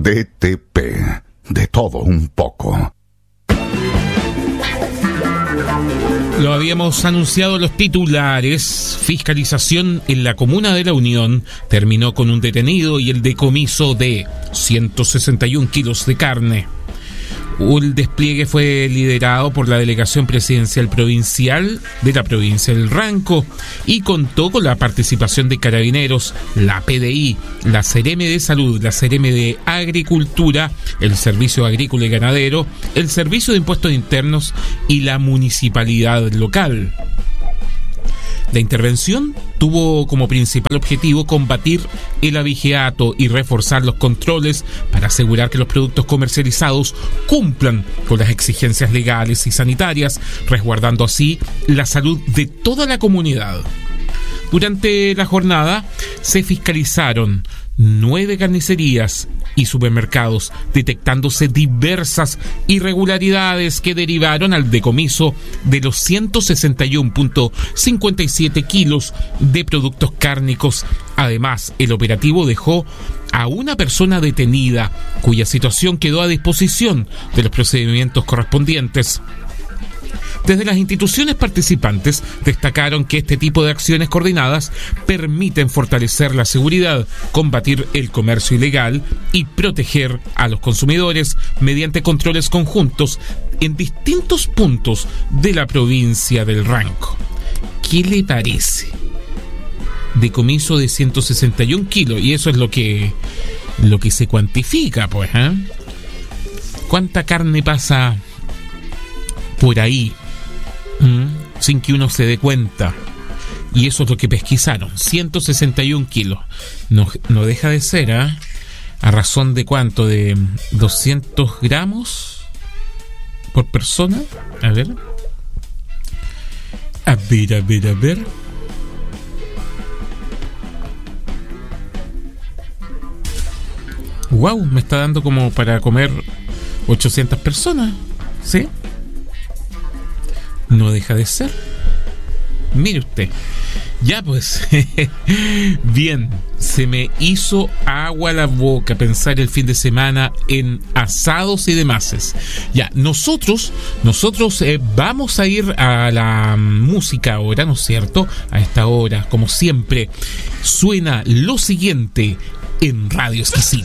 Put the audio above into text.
DTP, de todo un poco. Lo habíamos anunciado los titulares. Fiscalización en la comuna de La Unión terminó con un detenido y el decomiso de 161 kilos de carne. El despliegue fue liderado por la Delegación Presidencial Provincial de la provincia del Ranco y contó con la participación de Carabineros, la PDI, la Seremi de Salud, la Seremi de Agricultura, el Servicio Agrícola y Ganadero, el Servicio de Impuestos Internos y la Municipalidad local. La intervención tuvo como principal objetivo combatir el abigeato y reforzar los controles para asegurar que los productos comercializados cumplan con las exigencias legales y sanitarias, resguardando así la salud de toda la comunidad. Durante la jornada se fiscalizaron 9 carnicerías y supermercados, detectándose diversas irregularidades que derivaron al decomiso de los 161.57 kilos de productos cárnicos. Además, el operativo dejó a una persona detenida, cuya situación quedó a disposición de los procedimientos correspondientes. Desde las instituciones participantes destacaron que este tipo de acciones coordinadas permiten fortalecer la seguridad, combatir el comercio ilegal y proteger a los consumidores mediante controles conjuntos en distintos puntos de la provincia del Ranco. ¿Qué le parece? Decomiso de 161 kilos, y eso es lo que se cuantifica, pues, ¿eh? ¿Cuánta carne pasa por ahí sin que uno se dé cuenta? Y eso es lo que pesquisaron, 161 kilos. No deja de ser, ¿a razón de cuánto, de 200 gramos por persona. A ver. Wow, me está dando como para comer 800 personas, ¿sí? No deja de ser. Mire usted. Ya pues. Bien. Se me hizo agua la boca pensar el fin de semana en asados y demás. Ya, nosotros vamos a ir a la música ahora, ¿no es cierto? A esta hora, como siempre, suena lo siguiente en Radio Exquisita.